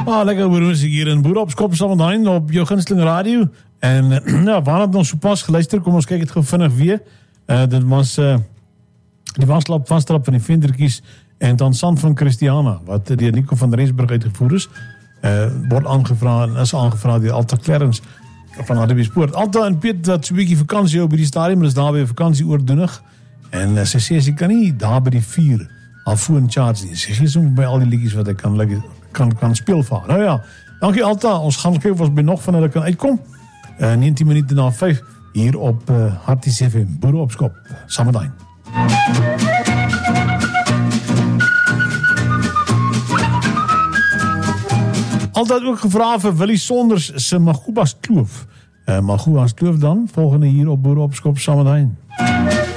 Lekker hoor muziek hier in Boer op Skop Samen op jou gunsteling radio. En ja, waar het nog so pas geluister, kom ons kyk het gou vinnig weer. Dit was die vastrap van die Ventertjies en dan Sand van Christiana, wat deur Nico van Rensburg uitgevoer is. Word aangevra en is aangevra deur Alta Clarence van Hartbeespoort. Alta en Piet wat so 'n bietjie vakansie op by die stadium, is daar by vakansie oordoenig. En sy sê sy kan nie daar by die vuur al foon charge nie. Sy gee sommer by al die liedjies wat ek kan speel vir haar. Nou ja, dankie Alta. Ons gaan kyk of ons by nog van hulle kan uitkom. 19 minute na 5 hier op Harties FM Boere op Skop. Samedain. Altyd ook gevra vir Willie Sonders se Magubas Kloof. Magubas Kloof dan volgende hier op Boere op Skop Samedain.